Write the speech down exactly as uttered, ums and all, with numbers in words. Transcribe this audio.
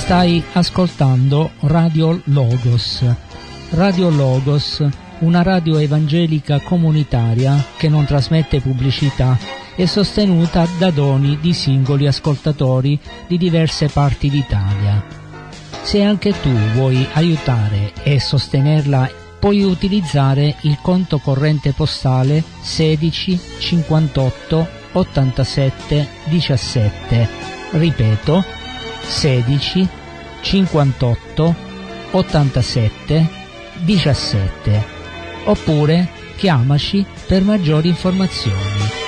Stai ascoltando Radio Logos. Radio Logos, una radio evangelica comunitaria che non trasmette pubblicità, è sostenuta da doni di singoli ascoltatori di diverse parti d'Italia. Se anche tu vuoi aiutare e sostenerla, puoi utilizzare il conto corrente postale sedici cinquantotto ottantasette diciassette. Ripeto, sedici cinquantotto ottantasette diciassette. Oppure chiamaci per maggiori informazioni.